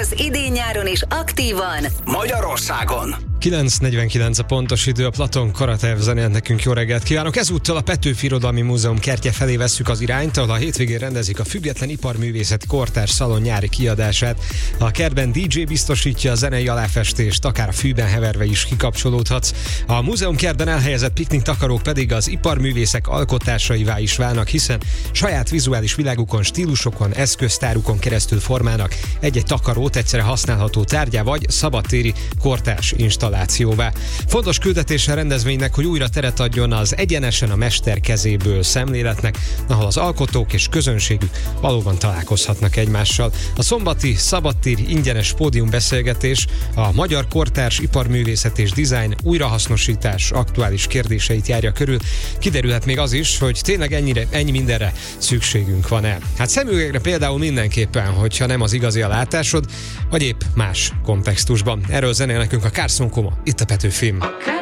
az idén-nyáron is aktívan Magyarországon. 9:49 a pontos idő, a Platon Karatev zenélt nekünk. Jó reggelt kívánok! Ezúttal a Petőfi Irodalmi Múzeum kertje felé vesszük az irányt, ahol a hétvégén rendezik a Független Iparművészet Kortárs Szalon nyári kiadását. A kertben DJ biztosítja a zenei aláfestést, akár a fűben heverve is kikapcsolódhatsz. A múzeum kertben elhelyezett piknik takarók pedig az iparművészek alkotásaivá is válnak, hiszen saját vizuális világukon, stílusokon, eszköztárukon keresztül formálnak egy-egy takarót egyszerre használható tárgyá vagy szabadtéri kortárs installációvá. Fontos küldetése a rendezvénynek, hogy újra teret adjon az egyenesen a mester kezéből szemléletnek, ahol az alkotók és közönségük valóban találkozhatnak egymással. A szombati szabadtéri ingyenes pódiumbeszélgetés a magyar kortárs iparművészet és dizájn újrahasznosítás aktuális kérdéseit járja körül. Kiderülhet még az is, hogy tényleg ennyi mindenre szükségünk van-e. Hát szemüvegre például mindenképpen, hogyha nem az igazi a látásod, vagy épp más kontextusban. Erről zenél nekünk a Carson Coma, itt a Petőfin.